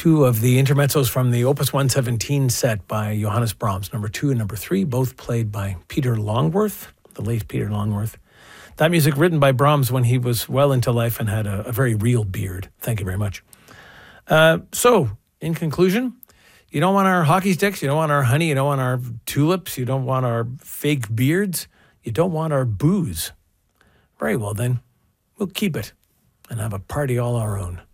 two of the intermezzos from the Opus 117 set by Johannes Brahms, number 2 and number 3, both played by Peter Longworth, the late Peter Longworth. That music written by Brahms when he was well into life and had a very real beard. Thank you very much. So, in conclusion, you don't want our hockey sticks, you don't want our honey, you don't want our tulips, you don't want our fake beards, you don't want our booze. Very well then, we'll keep it and have a party all our own.